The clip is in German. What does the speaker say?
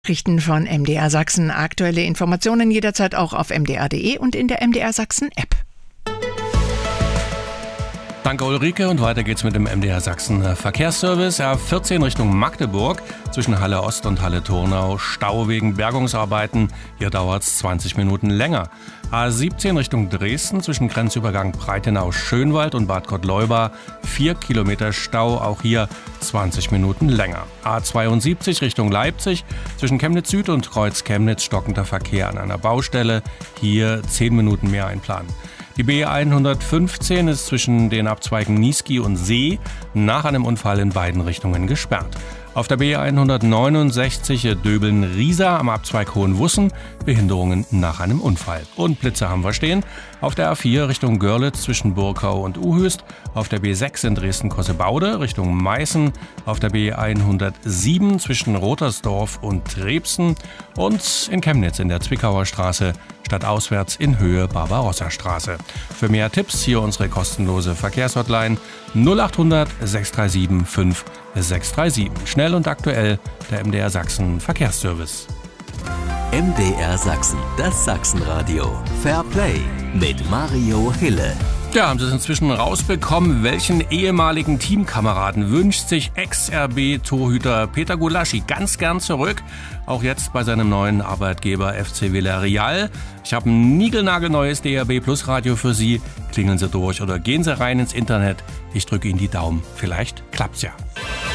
Nachrichten von MDR Sachsen. Aktuelle Informationen jederzeit auch auf mdr.de und in der MDR Sachsen App. Danke Ulrike und weiter geht's mit dem MDR Sachsen Verkehrsservice. A14 Richtung Magdeburg zwischen Halle Ost und Halle Turnau. Stau wegen Bergungsarbeiten. Hier dauert's 20 Minuten länger. A17 Richtung Dresden zwischen Grenzübergang Breitenau-Schönwald und Bad Gottleuba. 4 Kilometer Stau, auch hier 20 Minuten länger. A72 Richtung Leipzig zwischen Chemnitz Süd und Kreuz Chemnitz stockender Verkehr an einer Baustelle. Hier 10 Minuten mehr einplanen. Die B115 ist zwischen den Abzweigen Niesky und See nach einem Unfall in beiden Richtungen gesperrt. Auf der B169 Döbeln-Riesa am Abzweig Hohenwussen Behinderungen nach einem Unfall. Und Blitze haben wir stehen. Auf der A4 Richtung Görlitz zwischen Burkau und Uhöst. Auf der B6 in Dresden-Kossebaude Richtung Meißen. Auf der B107 zwischen Rotersdorf und Trebsen. Und in Chemnitz in der Zwickauer Straße stadtauswärts in Höhe Barbarossa-Straße. Für mehr Tipps hier unsere kostenlose Verkehrshotline 0800 637 5637. Schnell und aktuell der MDR Sachsen Verkehrsservice. MDR Sachsen, das Sachsenradio. Fair Play mit Mario Hille. Ja, haben Sie es inzwischen rausbekommen? Welchen ehemaligen Teamkameraden wünscht sich Ex-RB-Torhüter Peter Gulaschi ganz gern zurück? Auch jetzt bei seinem neuen Arbeitgeber FC Villarreal. Ich habe ein niegelnagelneues DAB Plus Radio für Sie. Klingeln Sie durch oder gehen Sie rein ins Internet. Ich drücke Ihnen die Daumen. Vielleicht klappt's ja.